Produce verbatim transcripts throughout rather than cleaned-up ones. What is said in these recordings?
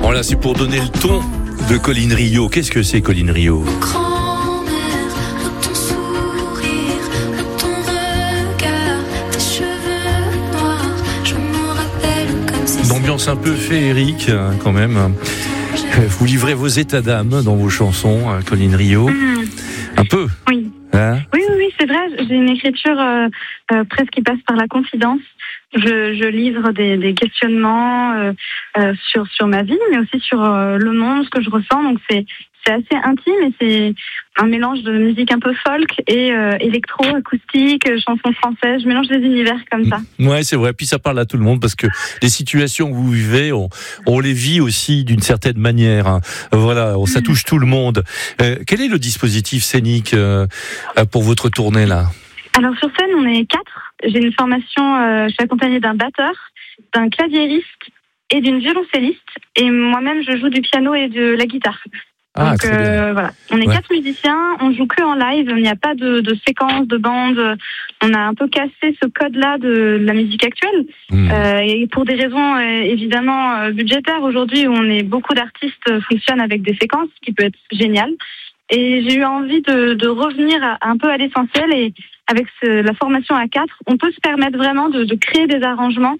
Bon là, c'est pour donner le ton de Colline Rio. Qu'est-ce que c'est Colline Rio ? Une ambiance un peu féerique quand même. Vous livrez vos états d'âme dans vos chansons, Colline Rio. Mmh. Un peu. Oui. Hein ? Oui, oui, oui, c'est vrai. J'ai une écriture euh, euh, presque qui passe par la confidence. Je, je livre des, des questionnements euh, euh, sur sur ma vie, mais aussi sur euh, le monde, ce que je ressens. Donc c'est c'est assez intime et c'est un mélange de musique un peu folk et euh, électro, acoustique, chansons françaises. Je mélange des univers comme ça. Ouais, c'est vrai. Puis ça parle à tout le monde parce que les situations que vous vivez, on, on les vit aussi d'une certaine manière. Hein. Voilà, ça touche tout le monde. Euh, quel est le dispositif scénique euh, pour votre tournée là ? Alors sur scène, on est quatre. J'ai une formation, euh, je suis accompagnée d'un batteur, d'un claviériste et d'une violoncelliste. Et moi-même, je joue du piano et de la guitare. Ah, Donc euh, voilà, on est ouais. quatre musiciens, on joue que en live, il n'y a pas de, de séquence, de bande. On a un peu cassé ce code-là de la musique actuelle. Mmh. Euh, et pour des raisons euh, évidemment euh, budgétaires, aujourd'hui, on est beaucoup d'artistes fonctionnent avec des séquences, ce qui peut être génial. Et j'ai eu envie de, de revenir à, un peu à l'essentiel et avec ce, la formation à quatre, on peut se permettre vraiment de, de créer des arrangements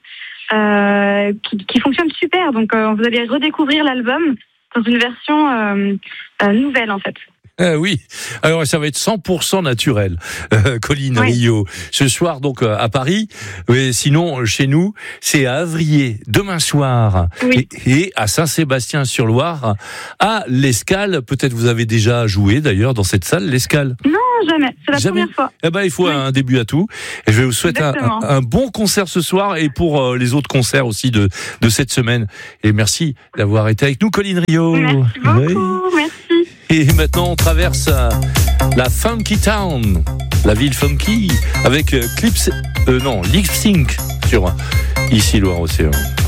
euh, qui, qui fonctionnent super. Donc euh, vous allez redécouvrir l'album dans une version euh, euh, nouvelle en fait. Euh, oui, alors ça va être cent pour cent naturel, euh, Colline oui. Rio. Ce soir donc euh, à Paris, mais sinon chez nous c'est à Avrier demain soir oui. et, et à Saint-Sébastien-sur-Loire à l'Escale. Peut-être vous avez déjà joué d'ailleurs dans cette salle, l'Escale. Non, jamais, c'est la jamais. première fois. Eh ben il faut oui. un début à tout. Et je vous souhaite un, un, un bon concert ce soir et pour euh, les autres concerts aussi de de cette semaine. Et merci d'avoir été avec nous, Colline Rio. Merci beaucoup, oui. merci. Et maintenant, on traverse la Funky Town, la ville funky, avec Clips, euh, non, Lip Sync sur Ici Loire Océan.